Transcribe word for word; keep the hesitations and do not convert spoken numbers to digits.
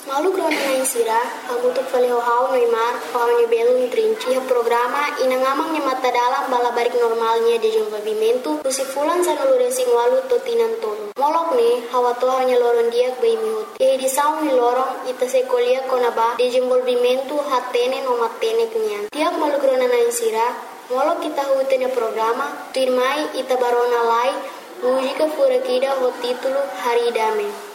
Malu grona na insira, hamutu fale hau Neymar, hau ni belo trinci ha programa inangamang nya mata dalam bala barik normalnya de desenvolvimento tusi fulan sa nulure sing walu totinan tolo. Molok ne hawa to hanya loron dia bai mihut. E di saung ni lorong ita se kolia konaba de desenvolvimento hatene no matene knian. Tiap malu grona na insira, molok kita hutenya programa, tirmai ita barona lai, música furakida ho título Haridame.